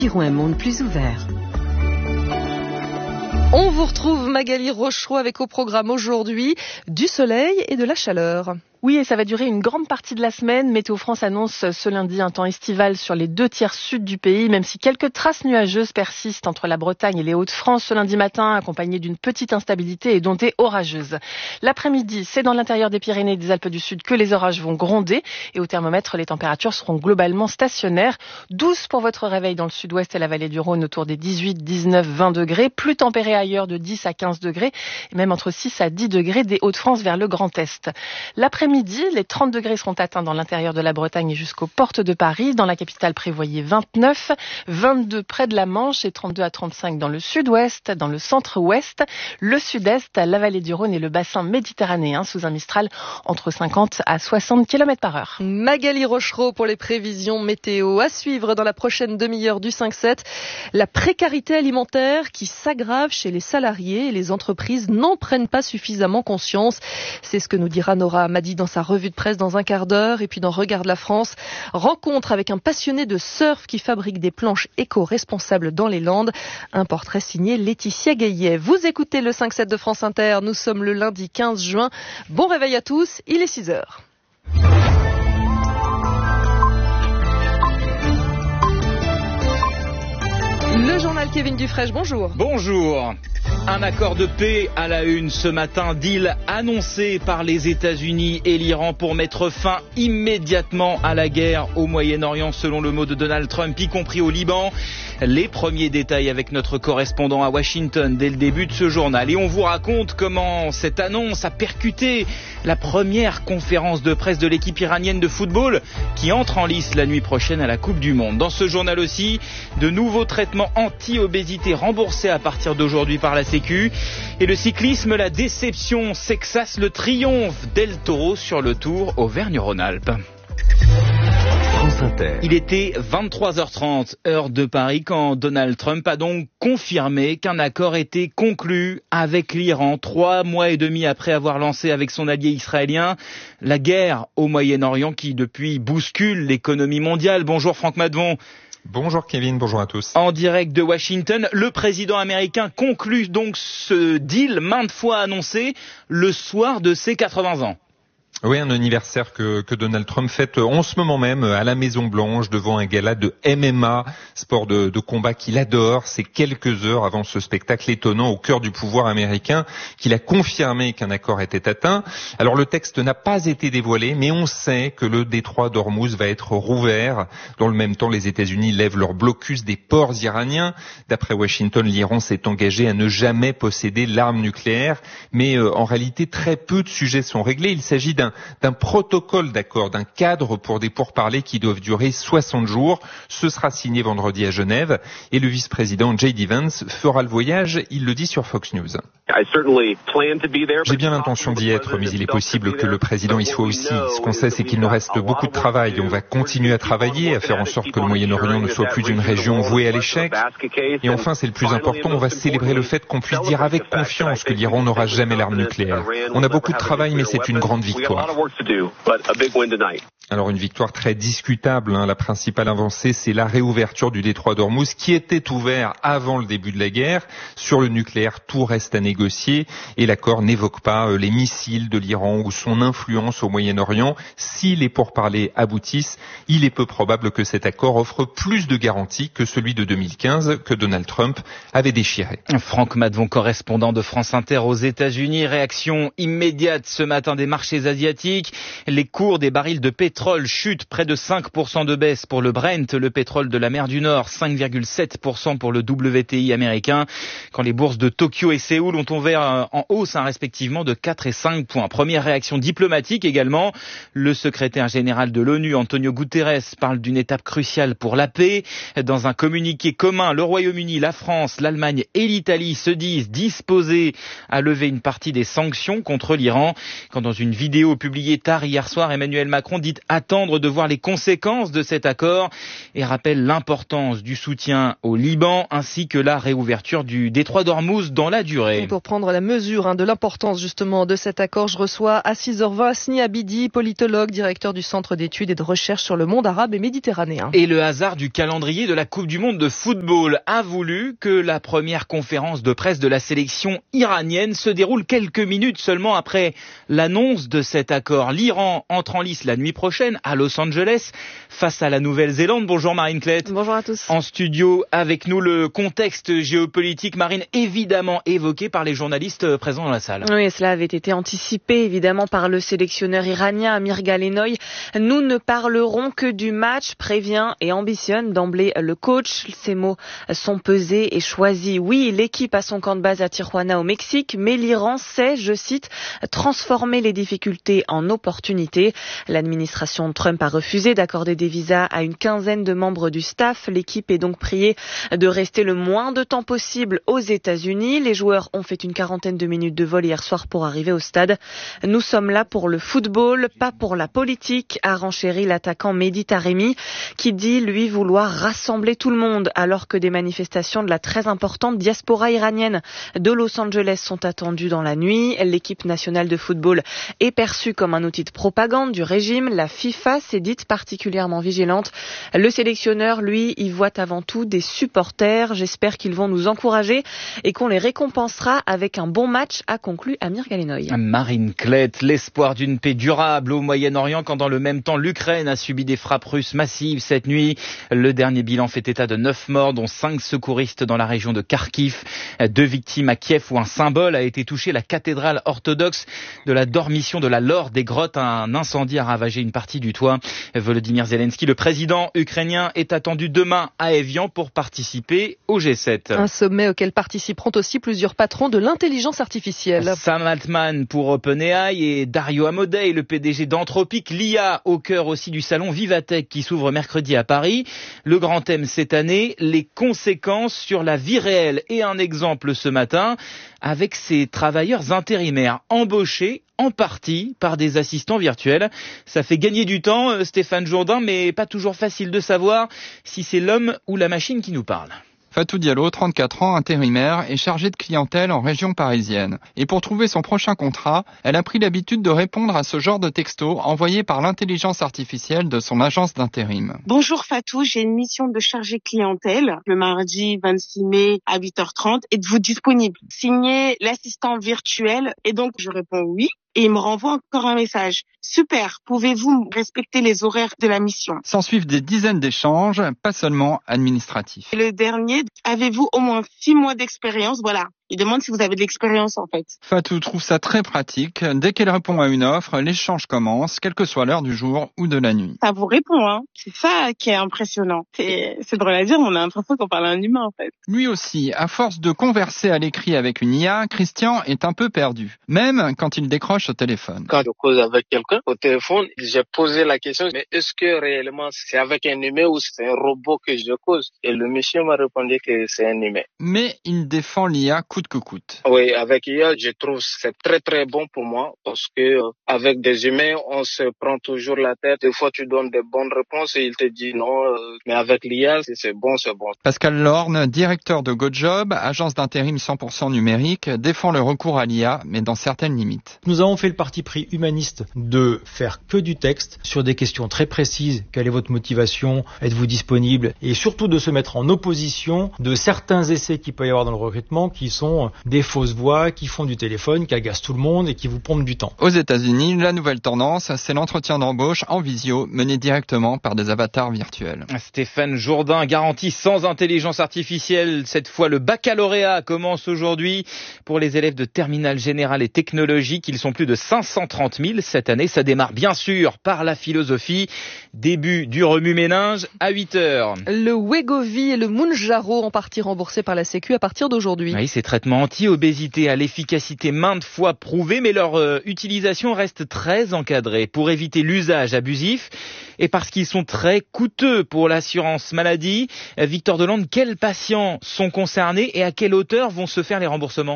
Un monde plus ouvert. On vous retrouve Magali Rochereau avec au programme aujourd'hui du soleil et de la chaleur. Oui, et ça va durer une grande partie de la semaine. Météo France annonce ce lundi un temps estival sur les 2/3 sud du pays, même si quelques traces nuageuses persistent entre la Bretagne et les Hauts-de-France ce lundi matin, accompagnées d'une petite instabilité et d'ondées orageuses. L'après-midi, c'est dans l'intérieur des Pyrénées et des Alpes du Sud que les orages vont gronder. Et au thermomètre, les températures seront globalement stationnaires. 12 pour votre réveil dans le sud-ouest et la vallée du Rhône, autour des 18, 19, 20 degrés. Plus tempéré ailleurs de 10 à 15 degrés, et même entre 6 à 10 degrés des Hauts-de-France vers le Grand Est. L'après-midi, les 30 degrés seront atteints dans l'intérieur de la Bretagne et jusqu'aux portes de Paris. Dans la capitale, prévoyez 29, 22 près de la Manche et 32 à 35 dans le sud-ouest, dans le centre-ouest, le sud-est, la vallée du Rhône et le bassin méditerranéen sous un Mistral entre 50 à 60 km/h. Magali Rochereau pour les prévisions météo. À suivre dans la prochaine demi-heure du 5-7, la précarité alimentaire qui s'aggrave chez les salariés et les entreprises n'en prennent pas suffisamment conscience. C'est ce que nous dira Nora Amadi dans sa revue de presse dans un quart d'heure. Et puis dans Regarde la France, rencontre avec un passionné de surf qui fabrique des planches éco-responsables dans les Landes. Un portrait signé Laetitia Gaillet. Vous écoutez le 5-7 de France Inter. Nous sommes le lundi 15 juin. Bon réveil à tous, il est 6h. Le journal Kevin Dufresne, bonjour. Bonjour. Un accord de paix à la une ce matin, deal annoncé par les États-Unis et l'Iran pour mettre fin immédiatement à la guerre au Moyen-Orient, selon le mot de Donald Trump, y compris au Liban. Les premiers détails avec notre correspondant à Washington dès le début de ce journal. Et on vous raconte comment cette annonce a percuté la première conférence de presse de l'équipe iranienne de football qui entre en lice la nuit prochaine à la Coupe du Monde. Dans ce journal aussi, de nouveaux traitements anti-obésité remboursés à partir d'aujourd'hui par la Sécu. Et le cyclisme, la déception, Sexas, le triomphe d'El Toro sur le Tour Auvergne-Rhône-Alpes. Il était 23h30, heure de Paris, quand Donald Trump a donc confirmé qu'un accord était conclu avec l'Iran 3 mois et demi après avoir lancé avec son allié israélien la guerre au Moyen-Orient qui depuis bouscule l'économie mondiale. Bonjour Franck Madvon. Bonjour Kevin, bonjour à tous. En direct de Washington, le président américain conclut donc ce deal maintes fois annoncé le soir de ses 80 ans. Oui, un anniversaire que Donald Trump fête en ce moment même à la Maison Blanche devant un gala de MMA, sport de combat qu'il adore. C'est quelques heures avant ce spectacle étonnant au cœur du pouvoir américain qu'il a confirmé qu'un accord était atteint. Alors le texte n'a pas été dévoilé, mais on sait que le détroit d'Ormuz va être rouvert. Dans le même temps, les États-Unis lèvent leur blocus des ports iraniens. D'après Washington, l'Iran s'est engagé à ne jamais posséder l'arme nucléaire. Mais en réalité, très peu de sujets sont réglés. Il s'agit d'un protocole d'accord, d'un cadre pour des pourparlers qui doivent durer 60 jours. Ce sera signé vendredi à Genève et le vice-président J.D. Vance fera le voyage, il le dit sur Fox News. J'ai bien l'intention d'y être, mais il est possible que le président y soit aussi. Ce qu'on sait, c'est qu'il nous reste beaucoup de travail. On va continuer à travailler, à faire en sorte que le Moyen-Orient ne soit plus une région vouée à l'échec. Et enfin, c'est le plus important, on va célébrer le fait qu'on puisse dire avec confiance que l'Iran n'aura jamais l'arme nucléaire. On a beaucoup de travail, mais c'est une grande victoire. Alors une victoire très discutable, La principale avancée, c'est la réouverture du détroit d'Ormuz qui était ouvert avant le début de la guerre. Sur le nucléaire, tout reste à négocier et l'accord n'évoque pas les missiles de l'Iran ou son influence au Moyen-Orient. Si les pourparlers aboutissent, il est peu probable que cet accord offre plus de garanties que celui de 2015 que Donald Trump avait déchiré. Franck Madvon, correspondant de France Inter aux États-Unis. Réaction immédiate ce matin des marchés asiatiques. Les cours des barils de pétrole chutent, près de 5% de baisse pour le Brent, le pétrole de la mer du Nord, 5,7% pour le WTI américain, quand les bourses de Tokyo et Séoul ont ouvert en hausse respectivement de 4 et 5 points. Première réaction diplomatique également. Le secrétaire général de l'ONU, Antonio Guterres, parle d'une étape cruciale pour la paix. Dans un communiqué commun, le Royaume-Uni, la France, l'Allemagne et l'Italie se disent disposés à lever une partie des sanctions contre l'Iran. Quand dans une vidéo publiée tard hier soir, Emmanuel Macron dit attendre de voir les conséquences de cet accord et rappelle l'importance du soutien au Liban ainsi que la réouverture du détroit d'Ormuz dans la durée. Et pour prendre la mesure de l'importance justement de cet accord, je reçois à 6h20 Asni Abidi, politologue, directeur du Centre d'études et de recherche sur le monde arabe et méditerranéen. Et le hasard du calendrier de la Coupe du Monde de football a voulu que la première conférence de presse de la sélection iranienne se déroule quelques minutes seulement après l'annonce de cet accord. L'Iran entre en lice la nuit prochaine à Los Angeles face à la Nouvelle-Zélande. Bonjour Marine Klett. Bonjour à tous. En studio avec nous, le contexte géopolitique, Marine, évidemment évoqué par les journalistes présents dans la salle. Oui, cela avait été anticipé évidemment par le sélectionneur iranien Amir Galenoy. Nous ne parlerons que du match, prévient et ambitionne d'emblée le coach. Ces mots sont pesés et choisis. Oui, l'équipe a son camp de base à Tijuana au Mexique, mais l'Iran sait, je cite, transformer les difficultés en opportunités. L'administration Trump a refusé d'accorder des visas à une quinzaine de membres du staff. L'équipe est donc priée de rester le moins de temps possible aux États-Unis. Les joueurs ont fait une quarantaine de minutes de vol hier soir pour arriver au stade. Nous sommes là pour le football, pas pour la politique, a renchéri l'attaquant Mehdi Taremi, qui dit, lui, vouloir rassembler tout le monde, alors que des manifestations de la très importante diaspora iranienne de Los Angeles sont attendues dans la nuit. L'équipe nationale de football est perçue comme un outil de propagande du régime. La FIFA s'est dite particulièrement vigilante. Le sélectionneur, lui, y voit avant tout des supporters. J'espère qu'ils vont nous encourager et qu'on les récompensera avec un bon match, a conclu Amir Galenoy. Marine Klett, l'espoir d'une paix durable au Moyen-Orient quand dans le même temps l'Ukraine a subi des frappes russes massives cette nuit. Le dernier bilan fait état de 9 morts, dont 5 secouristes dans la région de Kharkiv. 2 victimes à Kiev où un symbole a été touché, la cathédrale orthodoxe de la Dormition de la Laure des Grottes. Un incendie a ravagé une partie du toit. Volodymyr Zelensky, le président ukrainien, est attendu demain à Évian pour participer au G7. Un sommet auquel participeront aussi plusieurs patrons de l'intelligence artificielle. Sam Altman pour OpenAI et Dario Amodei, le PDG d'Anthropic, l'IA au cœur aussi du salon Vivatech qui s'ouvre mercredi à Paris. Le grand thème cette année, les conséquences sur la vie réelle. Et un exemple ce matin avec ces travailleurs intérimaires embauchés en partie par des assistants virtuels. Ça fait gagner du temps, Stéphane Jourdain, mais pas toujours facile de savoir si c'est l'homme ou la machine qui nous parle. Fatou Diallo, 34 ans, intérimaire, est chargée de clientèle en région parisienne. Et pour trouver son prochain contrat, elle a pris l'habitude de répondre à ce genre de texto envoyé par l'intelligence artificielle de son agence d'intérim. Bonjour Fatou, j'ai une mission de chargée clientèle le mardi 26 mai à 8h30. Êtes-vous disponible? Signé l'assistant virtuel et donc je réponds oui. Et il me renvoie encore un message. Super, pouvez-vous respecter les horaires de la mission? S'en suivent des dizaines d'échanges, pas seulement administratifs. Et le dernier, avez-vous au moins 6 mois d'expérience? Voilà. Il demande si vous avez de l'expérience en fait. Fatou trouve ça très pratique. Dès qu'elle répond à une offre, l'échange commence, quelle que soit l'heure du jour ou de la nuit. Ça vous répond, hein. C'est ça qui est impressionnant. C'est drôle à dire, on a l'impression qu'on parle à un humain en fait. Lui aussi, à force de converser à l'écrit avec une IA, Christian est un peu perdu. Même quand il décroche au téléphone. Quand je cause avec quelqu'un au téléphone, j'ai posé la question, mais est-ce que réellement c'est avec un humain ou c'est un robot que je cause? Et le monsieur m'a répondu que c'est un humain. Mais il défend l'IA coûte que coûte. Oui, avec IA, je trouve que c'est très très bon pour moi parce que avec des humains, on se prend toujours la tête. Des fois, tu donnes des bonnes réponses et il te dit non, mais avec l'IA, si c'est bon, c'est bon. Pascal Lorne, directeur de GoJob, agence d'intérim 100% numérique, défend le recours à l'IA, mais dans certaines limites. Nous avons fait le parti pris humaniste de faire que du texte sur des questions très précises. Quelle est votre motivation? Êtes-vous disponible? Et surtout de se mettre en opposition de certains essais qu'il peut y avoir dans le recrutement qui sont des fausses voix, qui font du téléphone, qui agacent tout le monde et qui vous pompent du temps. Aux États-Unis, la nouvelle tendance, c'est l'entretien d'embauche en visio mené directement par des avatars virtuels. Stéphane Jourdain garantit sans intelligence artificielle. Cette fois, le baccalauréat commence aujourd'hui pour les élèves de terminale générale et technologique. Ils sont plus de 530 000 cette année. Ça démarre bien sûr par la philosophie. Début du remue-ménage à 8h. Le Wegovy et le Mounjaro en partie remboursés par la Sécu à partir d'aujourd'hui. Oui, ces traitements anti-obésité à l'efficacité maintes fois prouvée, mais leur utilisation reste très encadrée pour éviter l'usage abusif et parce qu'ils sont très coûteux pour l'assurance maladie. Victor Delande, quels patients sont concernés et à quelle hauteur vont se faire les remboursements?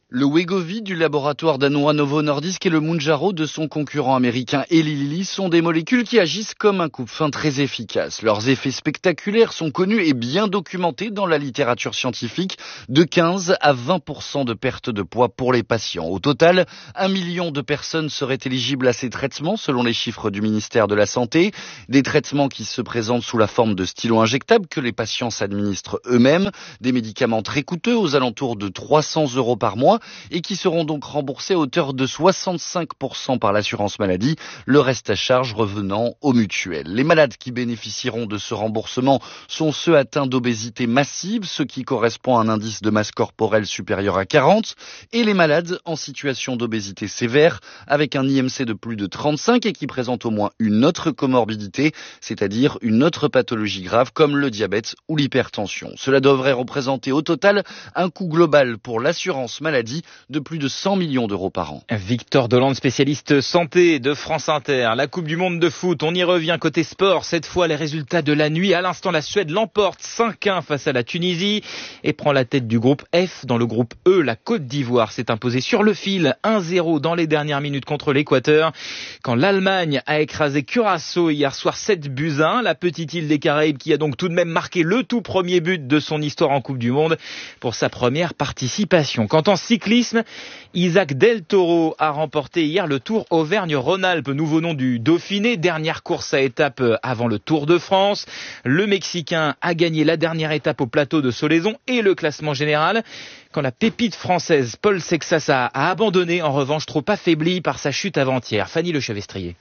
Le Wegovy du laboratoire danois Novo Nordisk et le Mounjaro de son concurrent américain Eli Lilly sont des molécules qui agissent comme un coupe-faim très efficace. Leurs effets spectaculaires sont connus et bien documentés dans la littérature scientifique, de 15 à 20% de perte de poids pour les patients. Au total, 1 million de personnes seraient éligibles à ces traitements selon les chiffres du ministère de la Santé. Des traitements qui se présentent sous la forme de stylos injectables que les patients s'administrent eux-mêmes, des médicaments très coûteux aux alentours de 300 € par mois et qui seront donc remboursés à hauteur de 65% par l'assurance maladie, le reste à charge revenant aux mutuelles. Les malades qui bénéficieront de ce remboursement sont ceux atteints d'obésité massive, ce qui correspond à un indice de masse corporelle supérieur à 40, et les malades en situation d'obésité sévère avec un IMC de plus de 35 et qui présentent au moins une autre comorbidité, c'est-à-dire une autre pathologie grave comme le diabète ou l'hypertension. Cela devrait représenter au total un coût global pour l'assurance maladie de plus de 100 millions d'euros par an. Victor Delande, spécialiste santé de France Inter. La Coupe du Monde de foot, on y revient côté sport. Cette fois, les résultats de la nuit. À l'instant, la Suède l'emporte 5-1 face à la Tunisie et prend la tête du groupe F. Dans le groupe E, la Côte d'Ivoire s'est imposée sur le fil 1-0 dans les dernières minutes contre l'Équateur. Quand l'Allemagne a écrasé Curaçao hier soir 7-1, la petite île des Caraïbes qui a donc tout de même marqué le tout premier but de son histoire en Coupe du Monde pour sa première participation. Quant en cyclisme, Isaac Del Toro a remporté hier le Tour Auvergne-Rhône-Alpes, nouveau nom du Dauphiné, dernière course à étape avant le Tour de France. Le Mexicain a gagné la dernière étape au plateau de Solaizon et le classement général. Quand la pépite française Paul Sexas a abandonné, en revanche trop affaibli par sa chute avant-hier. Fanny Le Chevestrier.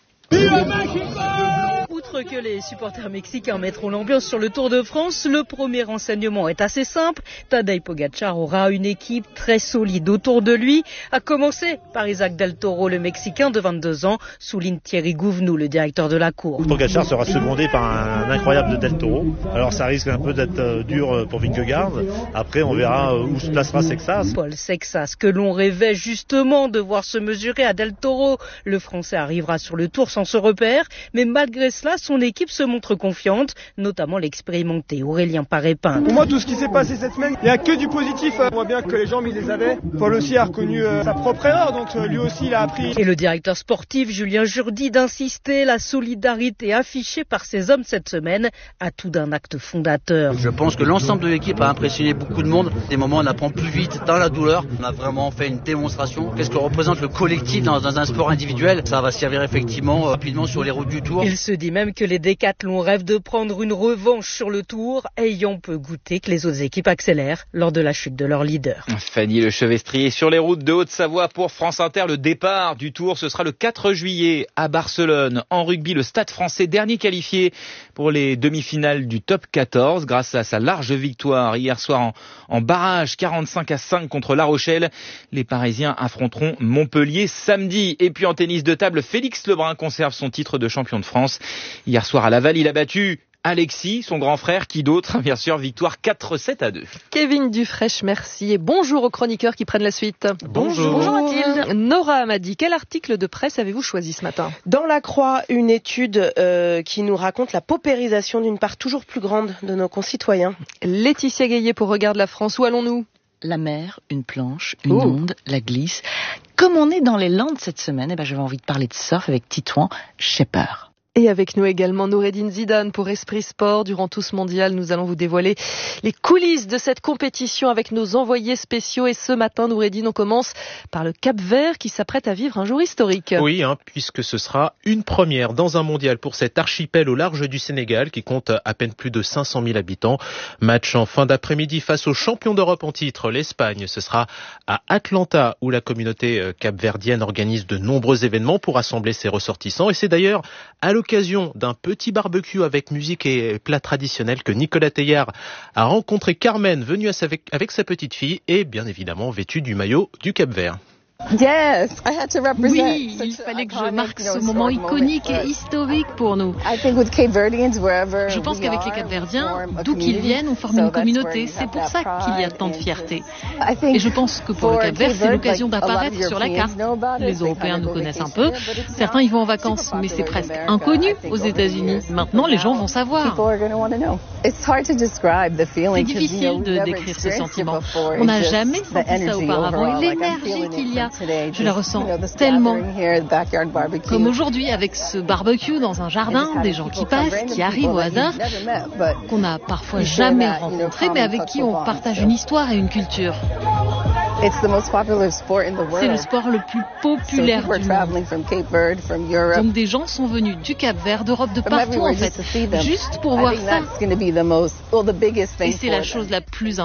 Outre que les supporters mexicains mettront l'ambiance sur le Tour de France, le premier renseignement est assez simple. Tadej Pogačar aura une équipe très solide autour de lui, à commencer par Isaac Del Toro, le Mexicain de 22 ans, souligne Thierry Gouvenou, le directeur de la course. Pogačar sera secondé par un incroyable Del Toro. Alors ça risque un peu d'être dur pour Vingegaard. Après on verra où se placera Sexas. Paul Sexas, que l'on rêvait justement de voir se mesurer à Del Toro. Le Français arrivera sur le Tour sans ce repère, mais malgré cela, son équipe se montre confiante, notamment l'expérimenté Aurélien Paré-Pinte. Pour moi, tout ce qui s'est passé cette semaine, il n'y a que du positif. On voit bien que les jambes, ils les avaient. Paul aussi a reconnu sa propre erreur, donc lui aussi, il a appris. Et le directeur sportif Julien Jourdi d'insister, la solidarité affichée par ces hommes cette semaine, atout d'un acte fondateur. Je pense que l'ensemble de l'équipe a impressionné beaucoup de monde. Des moments, on apprend plus vite dans la douleur. On a vraiment fait une démonstration. Qu'est-ce que représente le collectif dans un sport individuel? Ça va servir effectivement rapidement sur les routes du Tour. Il se dit même que les décathlons rêvent de prendre une revanche sur le Tour, ayant peu goûté que les autres équipes accélèrent lors de la chute de leur leader. Fanny Le Chevestrier sur les routes de Haute-Savoie pour France Inter. Le départ du Tour, ce sera le 4 juillet à Barcelone. En rugby, le Stade français, dernier qualifié pour les demi-finales du top 14 grâce à sa large victoire hier soir en barrage 45-5 contre La Rochelle. Les Parisiens affronteront Montpellier samedi. Et puis en tennis de table, Félix Lebrun conserve son titre de champion de France. Hier soir à Laval, il a battu Alexis, son grand frère, qui d'autre, bien sûr, victoire 4-7-2. Kevin Dufresne, merci. Et bonjour aux chroniqueurs qui prennent la suite. Bonjour. Bonjour Mathilde. Nora Amadi, quel article de presse avez-vous choisi ce matin? Dans La Croix, une étude qui nous raconte la paupérisation d'une part toujours plus grande de nos concitoyens. Laetitia Gaillet pour Regarde la France, où allons-nous? La mer, une planche, une onde, la glisse. Comme on est dans les Landes cette semaine, j'avais envie de parler de surf avec Titouan Shepard. Et avec nous également Noureddine Zidane pour Esprit Sport. Durant tout ce mondial, nous allons vous dévoiler les coulisses de cette compétition avec nos envoyés spéciaux. Et ce matin, Noureddine, on commence par le Cap-Vert qui s'apprête à vivre un jour historique. Oui, puisque ce sera une première dans un mondial pour cet archipel au large du Sénégal qui compte à peine plus de 500 000 habitants. Match en fin d'après-midi face aux champions d'Europe en titre, l'Espagne. Ce sera à Atlanta où la communauté capverdienne organise de nombreux événements pour rassembler ses ressortissants. Et c'est d'ailleurs à l'occasion d'un petit barbecue avec musique et plats traditionnels que Nicolas Teillard a rencontré Carmen, venue avec sa petite fille et bien évidemment vêtue du maillot du Cap-Vert. Oui, il fallait que je marque ce moment iconique et historique pour nous. Je pense qu'avec les Cap-Verdiens, d'où qu'ils viennent, on forme une communauté. C'est pour ça qu'il y a tant de fierté. Et je pense que pour le Cap-Vert, c'est l'occasion d'apparaître sur la carte. Les Européens nous connaissent un peu. Certains y vont en vacances, mais c'est presque inconnu aux États-Unis. Maintenant, les gens vont savoir. C'est difficile de décrire ce sentiment. On n'a jamais senti ça auparavant. Et l'énergie qu'il y a, je la ressens tellement. Comme aujourd'hui, avec ce barbecue dans un jardin, des gens qui passent, qui arrivent au hasard, qu'on n'a parfois jamais rencontrés, mais avec qui on partage une histoire et une culture. C'est le sport le plus populaire du monde. Donc des gens sont venus du Cap-Vert, d'Europe, de partout en fait, juste pour voir ça. Et c'est la chose la plus